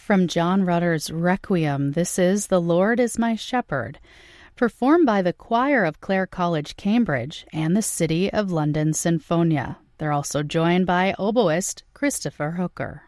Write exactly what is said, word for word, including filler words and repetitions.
From John Rutter's Requiem, this is The Lord is My Shepherd, performed by the choir of Clare College, Cambridge, and the City of London Sinfonia. They're also joined by oboist Christopher Hooker.